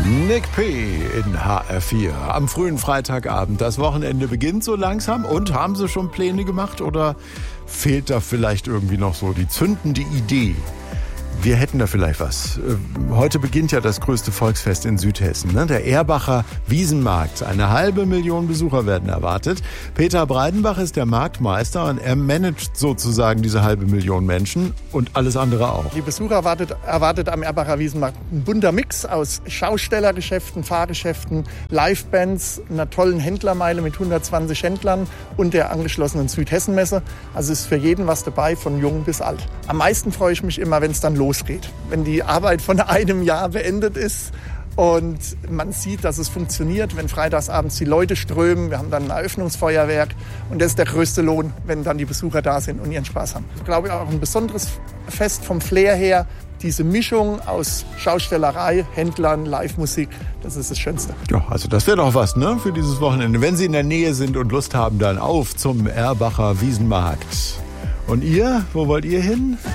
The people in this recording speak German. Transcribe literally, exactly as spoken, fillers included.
Nick P. in H R vier. Am frühen Freitagabend. Das Wochenende beginnt so langsam. Und haben Sie schon Pläne gemacht oder fehlt da vielleicht irgendwie noch so die zündende Idee? Wir hätten da vielleicht was. Heute beginnt ja das größte Volksfest in Südhessen, ne? Der Erbacher Wiesenmarkt. Eine halbe Million Besucher werden erwartet. Peter Breidenbach ist der Marktmeister und er managt sozusagen diese halbe Million Menschen und alles andere auch. Die Besucher erwartet, erwartet am Erbacher Wiesenmarkt ein bunter Mix aus Schaustellergeschäften, Fahrgeschäften, Livebands, einer tollen Händlermeile mit hundertzwanzig Händlern und der angeschlossenen Südhessenmesse. Also ist für jeden was dabei, von jung bis alt. Am meisten freue ich mich immer, wenn es dann losgeht. Wenn die Arbeit von einem Jahr beendet ist und man sieht, dass es funktioniert, wenn freitagsabends die Leute strömen, wir haben dann ein Eröffnungsfeuerwerk und das ist der größte Lohn, wenn dann die Besucher da sind und ihren Spaß haben. Ich glaube auch ein besonderes Fest vom Flair her, diese Mischung aus Schaustellerei, Händlern, Live-Musik, das ist das Schönste. Ja, also das wäre doch was, ne, für dieses Wochenende. Wenn Sie in der Nähe sind und Lust haben, dann auf zum Erbacher Wiesenmarkt. Und ihr, wo wollt ihr hin?